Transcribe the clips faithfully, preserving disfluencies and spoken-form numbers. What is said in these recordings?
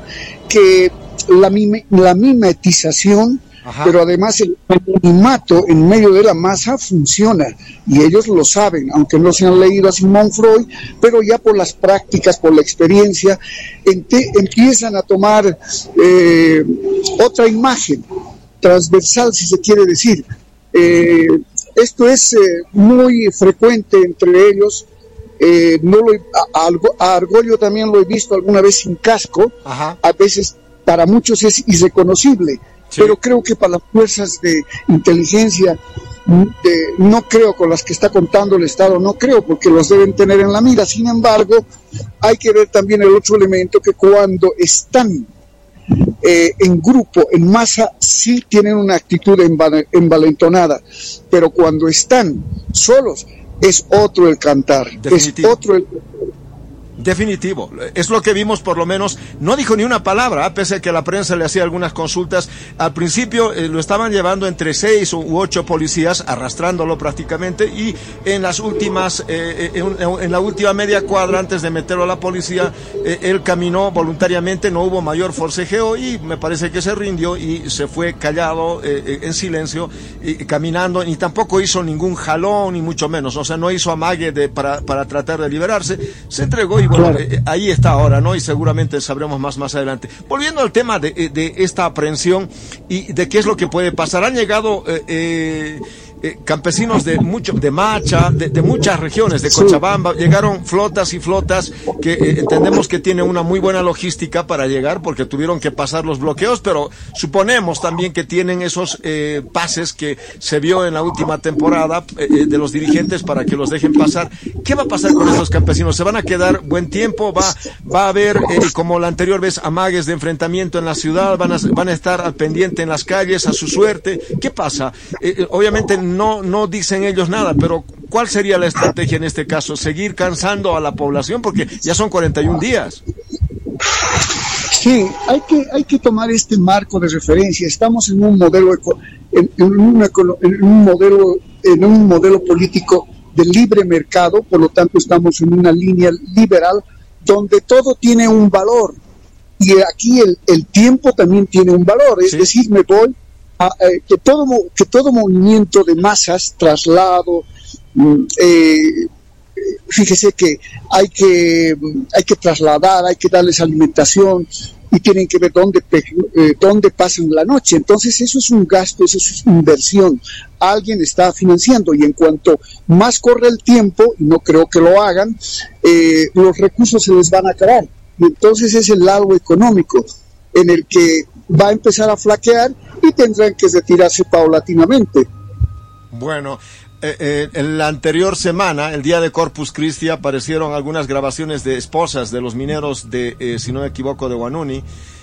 que la, mime, la mimetización, ajá, pero además el anonimato en medio de la masa funciona, y ellos lo saben, aunque no se han leído a Sigmund Freud, pero ya por las prácticas, por la experiencia, ente, empiezan a tomar eh, otra imagen transversal, si se quiere decir. Eh, esto es eh, muy frecuente entre ellos. Eh, no lo, a, a Argollo también lo he visto alguna vez sin casco. Ajá. A veces para muchos es irreconocible. Sí. Pero creo que para las fuerzas de inteligencia, de, no creo, con las que está contando el Estado, no creo, porque los deben tener en la mira. Sin embargo, hay que ver también el otro elemento, que cuando están eh, en grupo, en masa, sí tienen una actitud enval- envalentonada, pero cuando están solos, es otro el cantar, Definitivo. es otro el... Definitivo, es lo que vimos. Por lo menos no dijo ni una palabra, pese a que la prensa le hacía algunas consultas. Al principio eh, lo estaban llevando entre seis u ocho policías, arrastrándolo prácticamente, y en las últimas, eh, en, en la última media cuadra, antes de meterlo a la policía, eh, él caminó voluntariamente, no hubo mayor forcejeo, y me parece que se rindió y se fue callado, eh, en silencio, y, caminando, y tampoco hizo ningún jalón, ni mucho menos, o sea, no hizo amague de, para, para tratar de liberarse, se entregó. Y bueno, claro, eh, ahí está ahora, ¿no? Y seguramente sabremos más más adelante. Volviendo al tema de, de esta aprehensión y de qué es lo que puede pasar. Han llegado eh, eh, eh, campesinos de mucho, de Macha, de, de muchas regiones, de Cochabamba, llegaron flotas y flotas que eh, entendemos que tienen una muy buena logística para llegar, porque tuvieron que pasar los bloqueos, pero suponemos también que tienen esos eh, pases que se vio en la última temporada eh, de los dirigentes para que los dejen pasar. ¿Qué va a pasar con esos campesinos? ¿Se van a quedar buen tiempo? ¿Va, va a haber, eh, como la anterior vez, amagues de enfrentamiento en la ciudad? ¿Van a, van a estar al pendiente en las calles a su suerte? ¿Qué pasa? Eh, obviamente no, no dicen ellos nada, pero ¿cuál sería la estrategia en este caso? ¿Seguir cansando a la población? Porque ya son cuarenta y un días. Sí, hay que, hay que tomar este marco de referencia. Estamos en un modelo, en, en, una, en un modelo, en un modelo político de libre mercado, por lo tanto estamos en una línea liberal donde todo tiene un valor, y aquí el, el tiempo también tiene un valor, es sí. decir, me voy a, eh, que todo que todo movimiento de masas, traslado, eh, fíjese que hay que hay que trasladar, hay que darles alimentación, y tienen que ver dónde, eh, dónde pasan la noche. Entonces eso es un gasto, eso es inversión. Alguien está financiando, y en cuanto más corre el tiempo, y no creo que lo hagan, eh, los recursos se les van a acabar. Y entonces es el lado económico en el que va a empezar a flaquear, y tendrán que retirarse paulatinamente. Bueno, Eh, eh, en la anterior semana, el día de Corpus Christi, aparecieron algunas grabaciones de esposas de los mineros de, eh, si no me equivoco, de Huanuni,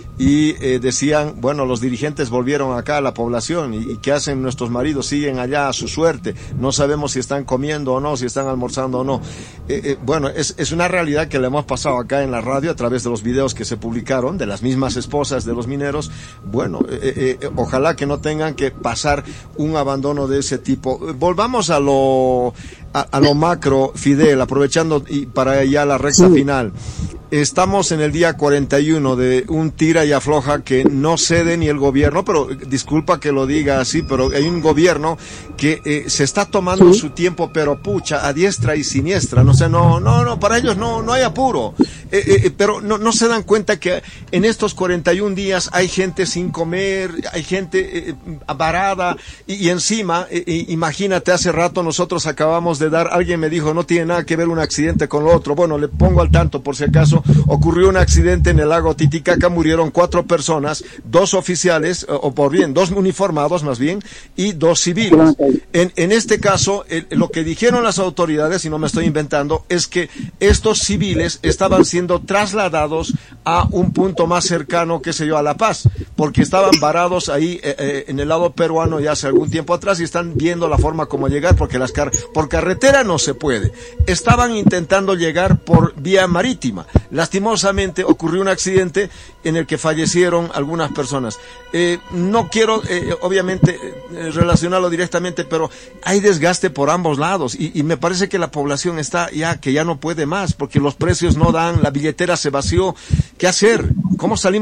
y eh, decían, bueno, los dirigentes volvieron acá a la población, y, y ¿qué hacen nuestros maridos? Siguen allá a su suerte, no sabemos si están comiendo o no, si están almorzando o no. Eh, eh, bueno, es, es una realidad que le hemos pasado acá en la radio a través de los videos que se publicaron de las mismas esposas de los mineros. Bueno, eh, eh, ojalá que no tengan que pasar un abandono de ese tipo. Volvamos a lo a, a lo macro, Fidel, aprovechando y para ya la recta final. Estamos en el día cuarenta y uno de un tira y afloja que no cede ni el gobierno, pero disculpa que lo diga así, pero hay un gobierno que eh, se está tomando ¿Sí? su tiempo, pero pucha, a diestra y siniestra, no sé, no, no, no, para ellos no, no hay apuro, eh, eh, pero no, no se dan cuenta que en estos cuarenta y un días hay gente sin comer, hay gente eh, varada, y, y encima, eh, imagínate, hace rato nosotros acabamos de dar, alguien me dijo, no tiene nada que ver un accidente con lo otro, bueno, le pongo al tanto por si acaso. Ocurrió un accidente en el lago Titicaca, murieron cuatro personas, dos oficiales, o por bien, dos uniformados más bien, y dos civiles. En, en este caso, el, lo que dijeron las autoridades, y no me estoy inventando, es que estos civiles estaban siendo trasladados a un punto más cercano, qué sé yo, a La Paz, porque estaban varados ahí eh, eh, en el lado peruano ya hace algún tiempo atrás, y están viendo la forma como llegar, porque las car por carretera no se puede. Estaban intentando llegar por vía marítima. Lastimosamente ocurrió un accidente en el que fallecieron algunas personas. Eh, no quiero, eh, obviamente, eh, relacionarlo directamente, pero hay desgaste por ambos lados, y, y me parece que la población está ya que ya no puede más, porque los precios no dan, la billetera se vació. ¿Qué hacer? ¿Cómo salimos?